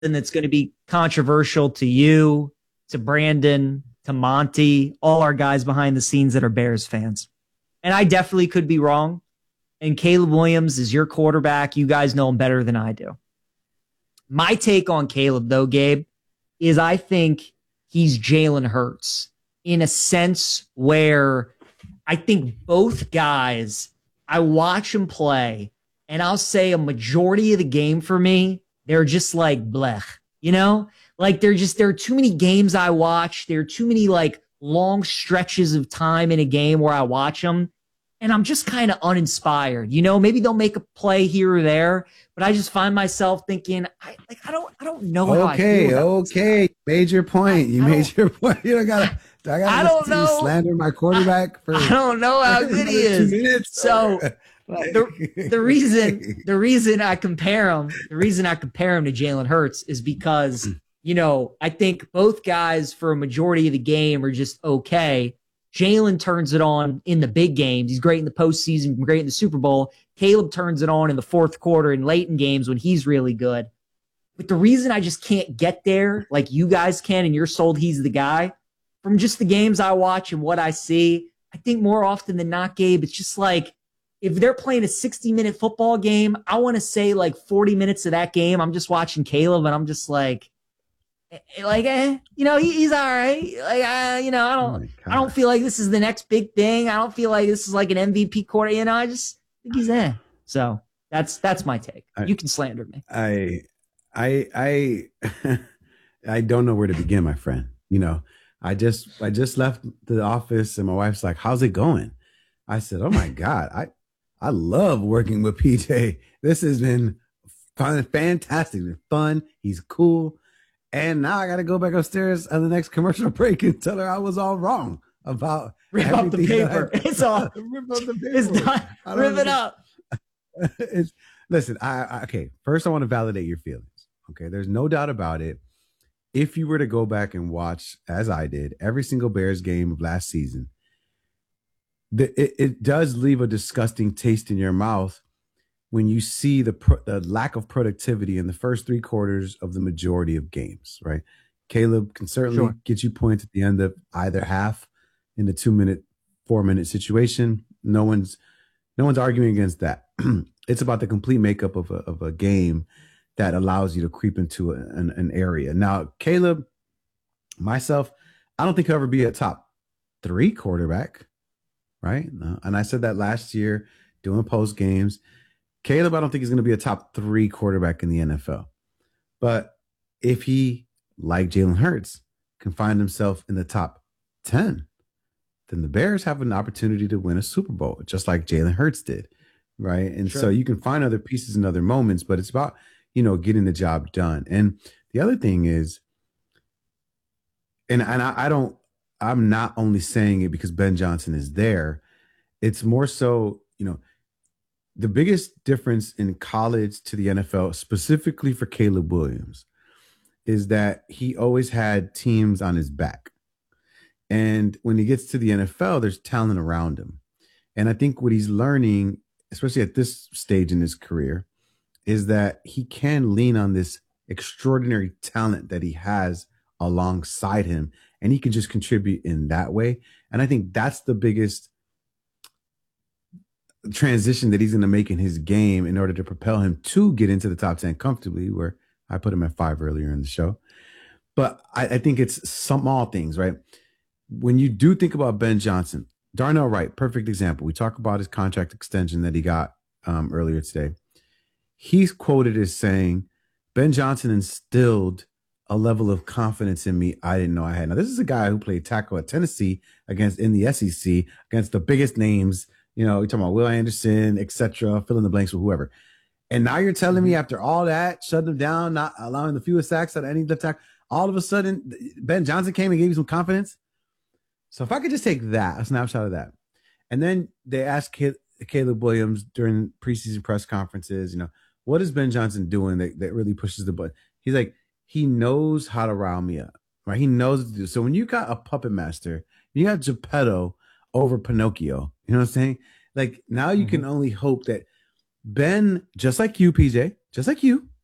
that's going to be controversial to you, to Brandon, to Monty, all our guys behind the scenes that are Bears fans. And I definitely could be wrong. And Caleb Williams is your quarterback. You guys know him better than I do. My take on Caleb, though, Gabe, is I think he's Jalen Hurts in a sense where I think both guys, I watch them play, and I'll say a majority of the game for me, they're just like blech, you know? Like there are too many games I watch. There are too many like long stretches of time in a game where I watch them, and I'm just kind of uninspired. You know, maybe they'll make a play here or there, but I just find myself thinking, I don't know how I feel about this. Made your point. You made your point. You don't gotta. I don't know. Slander my quarterback for. I don't know how good he is. So the reason I compare him to Jalen Hurts is because, you know, I think both guys for a majority of the game are just okay. Jalen turns it on in the big games. He's great in the postseason, great in the Super Bowl. Caleb turns it on in the fourth quarter and late in games when he's really good. But the reason I just can't get there like you guys can, and you're sold he's the guy, from just the games I watch and what I see, I think more often than not, Gabe, it's just like if they're playing a 60-minute football game, I want to say like 40 minutes of that game, I'm just watching Caleb and I'm just like, you know, he's all right. Like, you know, I don't feel like this is the next big thing. I don't feel like this is like an MVP quarter. You know, I just think he's there. So that's my take. You can slander me. I don't know where to begin, my friend. You know, I just left the office and my wife's like, "How's it going?" I said, "Oh my God, I love working with PJ. This has been fun, fantastic, fun. He's cool." And now I got to go back upstairs on the next commercial break and tell her I was all wrong about rip up the paper. It's all rip up the paper. It's done. Rip it up. Listen, okay. First, I want to validate your feelings. Okay, there's no doubt about it. If you were to go back and watch, as I did, every single Bears game of last season, it does leave a disgusting taste in your mouth when you see the lack of productivity in the first three quarters of the majority of games, right? Caleb can certainly get you points at the end of either half in the 2-minute, 4-minute situation. No one's arguing against that. It's about the complete makeup of a game that allows you to creep into an area. Now, Caleb, myself, I don't think he'll ever be a top 3 quarterback, right? No. And I said that last year doing post games. Caleb, I don't think he's going to be a top 3 quarterback in the NFL. But if he, like Jalen Hurts, can find himself in the top 10, then the Bears have an opportunity to win a Super Bowl, just like Jalen Hurts did, right? And so you can find other pieces in other moments, but it's about, you know, getting the job done. And the other thing is, I'm not only saying it because Ben Johnson is there. It's more so, you know, the biggest difference in college to the NFL, specifically for Caleb Williams, is that he always had teams on his back. And when he gets to the NFL, there's talent around him. And I think what he's learning, especially at this stage in his career, is that he can lean on this extraordinary talent that he has alongside him, and he can just contribute in that way. And I think that's the biggest transition that he's going to make in his game in order to propel him to get into the top 10 comfortably, where I put him at 5 earlier in the show. But I think it's small things, right? When you do think about Ben Johnson, Darnell Wright, perfect example. We talk about his contract extension that he got earlier today. He's quoted as saying, Ben Johnson instilled a level of confidence in me I didn't know I had. Now, this is a guy who played tackle at Tennessee in the SEC against the biggest names. You know, you're talking about Will Anderson, etc., fill in the blanks with whoever. And now you're telling me after all that, shutting them down, not allowing the fewest sacks out of any left tackle, all of a sudden, Ben Johnson came and gave you some confidence? So if I could just take that, a snapshot of that. And then they asked Caleb Williams during preseason press conferences, you know, what is Ben Johnson doing that really pushes the button? He's like, he knows how to rile me up, right? He knows what to do. So when you got a puppet master, you got Geppetto over Pinocchio, you know what I'm saying? Like now you can only hope that Ben, just like you, PJ, just like you,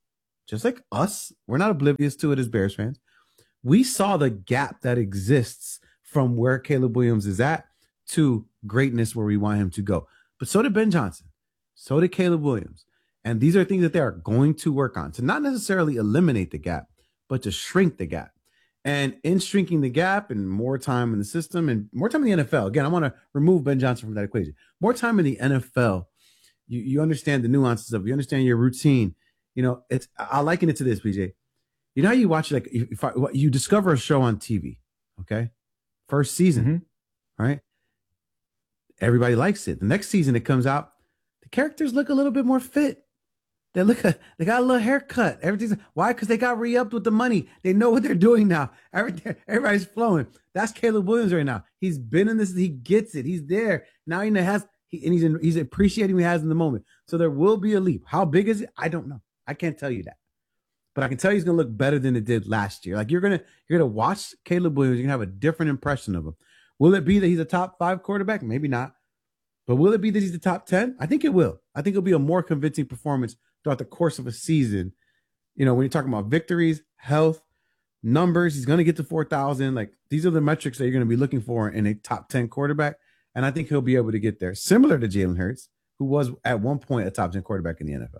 just like us, we're not oblivious to it as Bears fans. We saw the gap that exists from where Caleb Williams is at to greatness where we want him to go. But so did Ben Johnson. So did Caleb Williams. And these are things that they are going to work on to not necessarily eliminate the gap, but to shrink the gap. And in shrinking the gap and more time in the system and more time in the NFL, again, I want to remove Ben Johnson from that equation. More time in the NFL, you understand the nuances of it. You understand your routine. You know, I liken it to this, PJ. You know how you watch, like, if you discover a show on TV, okay? First season, right? Everybody likes it. The next season it comes out, the characters look a little bit more fit. They got a little haircut. Everything's why? Because they got re-upped with the money. They know what they're doing now. Everybody's flowing. That's Caleb Williams right now. He's been in this. He gets it. He's there now. He's appreciating what he has in the moment. So there will be a leap. How big is it? I don't know. I can't tell you that. But I can tell you he's gonna look better than it did last year. Like you're gonna watch Caleb Williams. You're gonna have a different impression of him. Will it be that he's a top 5 quarterback? Maybe not. But will it be that he's the top 10? I think it will. I think it'll be a more convincing performance throughout the course of a season. You know, when you're talking about victories, health, numbers, he's going to get to 4,000. Like, these are the metrics that you're going to be looking for in a top 10 quarterback. And I think he'll be able to get there. Similar to Jalen Hurts, who was at one point a top 10 quarterback in the NFL.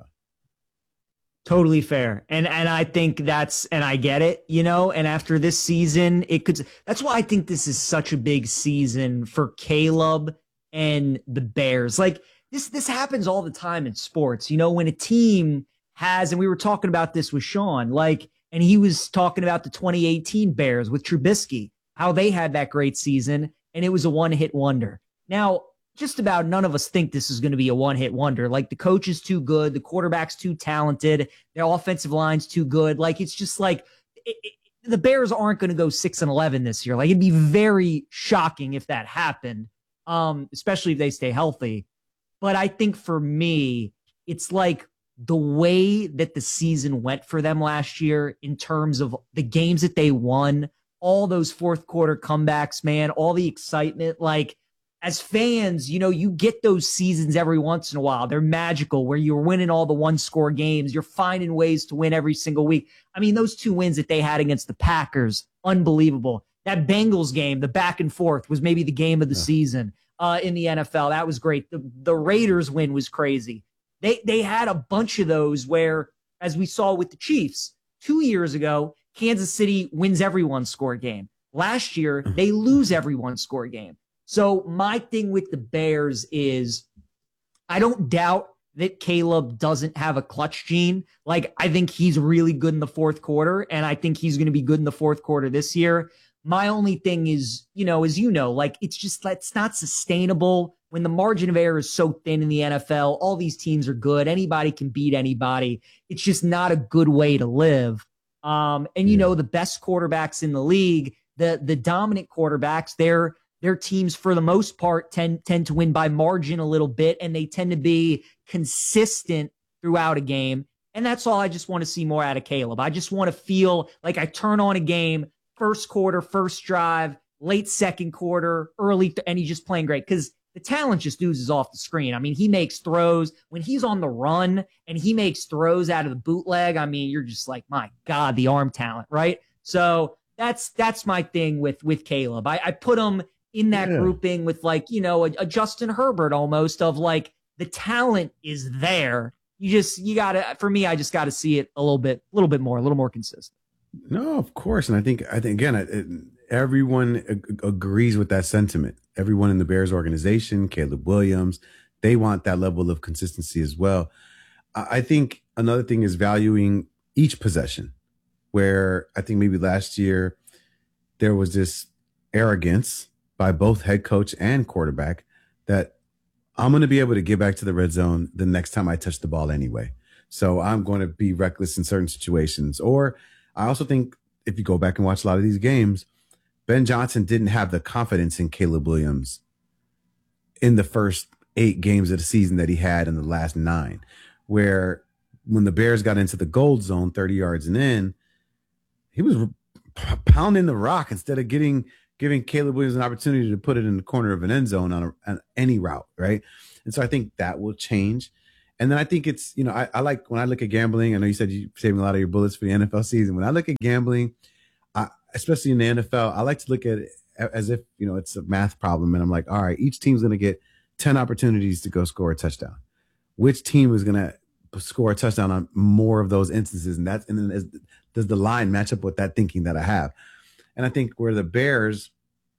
Totally fair. And I think and I get it, you know, and after this season, that's why I think this is such a big season for Caleb and the Bears. Like this happens all the time in sports, you know, when a team has, and we were talking about this with Sean, like, and he was talking about the 2018 Bears with Trubisky, how they had that great season and it was a one-hit wonder. Now, just about none of us think this is going to be a one-hit wonder. Like, the coach is too good, the quarterback's too talented, their offensive line's too good. Like, it's just like the Bears aren't going to go 6-11 this year. Like, it'd be very shocking if that happened. Especially if they stay healthy. But I think for me, it's like the way that the season went for them last year in terms of the games that they won, all those fourth quarter comebacks, man, all the excitement. Like, as fans, you know, you get those seasons every once in a while. They're magical where you're winning all the one-score games. You're finding ways to win every single week. I mean, those 2 wins that they had against the Packers, unbelievable. That Bengals game, the back and forth, was maybe the game of the season in the NFL. That was great. The Raiders win was crazy. They had a bunch of those where, as we saw with the Chiefs 2 years ago, Kansas City wins every one-score game. Last year, they lose every one-score game. So my thing with the Bears is I don't doubt that Caleb doesn't have a clutch gene. Like, I think he's really good in the fourth quarter, and I think he's going to be good in the fourth quarter this year. My only thing is, you know, like, it's not sustainable when the margin of error is so thin in the NFL. All these teams are good. Anybody can beat anybody. It's just not a good way to live. You know, the best quarterbacks in the league, the dominant quarterbacks, their teams for the most part tend to win by margin a little bit, and they tend to be consistent throughout a game. And that's all I just want to see more out of Caleb. I just want to feel like I turn on a game, first quarter, first drive, late second quarter, and he's just playing great because the talent just oozes off the screen. I mean, he makes throws when he's on the run and he makes throws out of the bootleg. I mean, you're just like, my God, the arm talent, right? So that's my thing with Caleb. I put him in that grouping with, like, you know, a Justin Herbert almost, of like, the talent is there. You gotta, for me, I just got to see it a little bit more, a little more consistent. No, of course. And I think again, everyone agrees with that sentiment. Everyone in the Bears organization, Caleb Williams, they want that level of consistency as well. I think another thing is valuing each possession, where I think maybe last year there was this arrogance by both head coach and quarterback that I'm going to be able to get back to the red zone the next time I touch the ball anyway. So I'm going to be reckless in certain situations. Or I also think if you go back and watch a lot of these games, Ben Johnson didn't have the confidence in Caleb Williams in the first 8 games of the season that he had in the last 9, where when the Bears got into the gold zone 30 yards and in, he was pounding the rock instead of giving Caleb Williams an opportunity to put it in the corner of an end zone on any route, right? And so I think that will change. And then I think it's, I like when I look at gambling, I know you said you're saving a lot of your bullets for the NFL season. When I look at gambling, especially in the NFL, I like to look at it as if, it's a math problem. And I'm like, all right, each team's going to get 10 opportunities to go score a touchdown. Which team is going to score a touchdown on more of those instances? And then does the line match up with that thinking that I have? And I think where the Bears,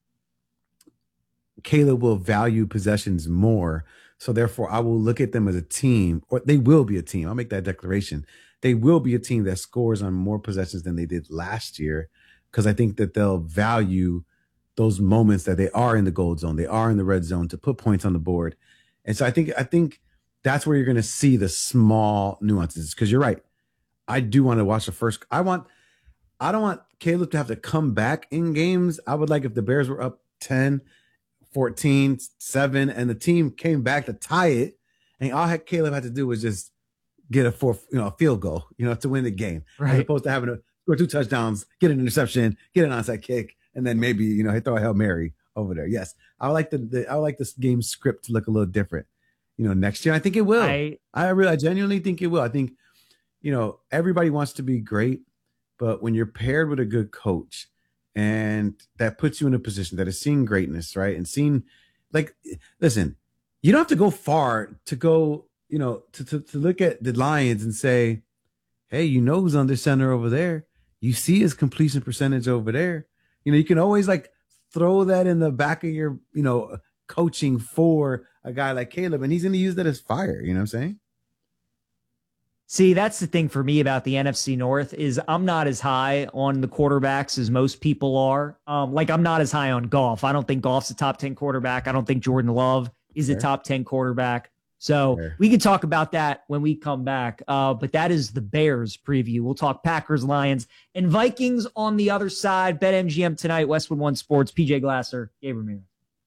Caleb will value possessions more. So therefore, I will look at them as a team, or they will be a team. I'll make that declaration. They will be a team that scores on more possessions than they did last year, because I think that they'll value those moments that they are in the gold zone, they are in the red zone to put points on the board. And so I think that's where you're going to see the small nuances, because you're right. I do want to watch the first. I don't want Caleb to have to come back in games. I would like if the Bears were up 10, 14, 7, and the team came back to tie it, and all Caleb had to do was just get a field goal, to win the game, right? As opposed to having to score 2 touchdowns, get an interception, get an onside kick, and then maybe throw a Hail Mary over there. Yes, I would like this game script to look a little different, next year. I think it will. I genuinely think it will. I think everybody wants to be great, but when you're paired with a good coach, and that puts you in a position that is seeing greatness, right? And seeing, listen, you don't have to go far to go, to look at the Lions and say, hey, who's under center over there? You see his completion percentage over there. You can always throw that in the back of your, coaching for a guy like Caleb, and he's going to use that as fire. You know what I'm saying? See, that's the thing for me about the NFC North is I'm not as high on the quarterbacks as most people are. I'm not as high on Goff. I don't think Goff's a top 10 quarterback. I don't think Jordan Love is a top 10 quarterback. So we can talk about that when we come back. But that is the Bears preview. We'll talk Packers, Lions, and Vikings on the other side. BetMGM tonight, Westwood One Sports, PJ Glasser, Gabe Ramirez.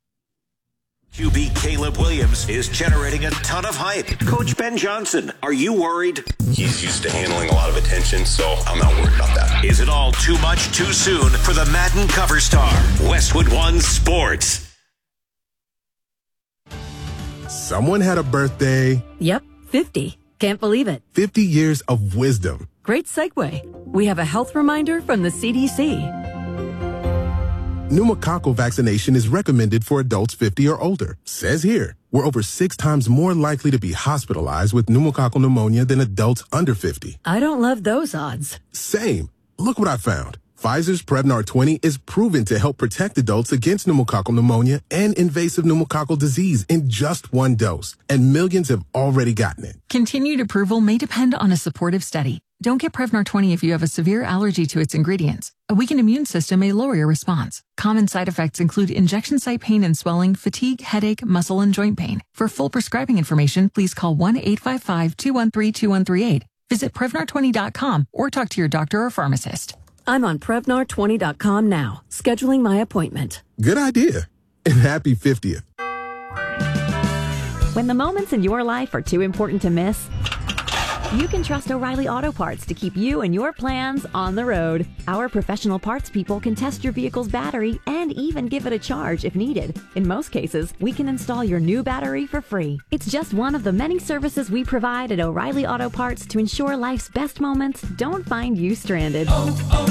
QB Caleb Williams is generating a ton of hype. Coach Ben Johnson, are you worried? He's used to handling a lot of attention, so I'm not worried about that. Is it all too much too soon for the Madden cover star? Westwood One Sports. Someone had a birthday. Yep, 50. Can't believe it. 50 years of wisdom. Great segue. We have a health reminder from the CDC. Pneumococcal vaccination is recommended for adults 50 or older. Says here, we're over 6 times more likely to be hospitalized with pneumococcal pneumonia than adults under 50. I don't love those odds. Same. Look what I found. Pfizer's Prevnar 20 is proven to help protect adults against pneumococcal pneumonia and invasive pneumococcal disease in just 1 dose. And millions have already gotten it. Continued approval may depend on a supportive study. Don't get Prevnar 20 if you have a severe allergy to its ingredients. A weakened immune system may lower your response. Common side effects include injection site pain and swelling, fatigue, headache, muscle, and joint pain. For full prescribing information, please call 1-855-213-2138. Visit Prevnar20.com or talk to your doctor or pharmacist. I'm on Prevnar20.com now, scheduling my appointment. Good idea. And happy 50th. When the moments in your life are too important to miss, you can trust O'Reilly Auto Parts to keep you and your plans on the road. Our professional parts people can test your vehicle's battery and even give it a charge if needed. In most cases, we can install your new battery for free. It's just one of the many services we provide at O'Reilly Auto Parts to ensure life's best moments don't find you stranded.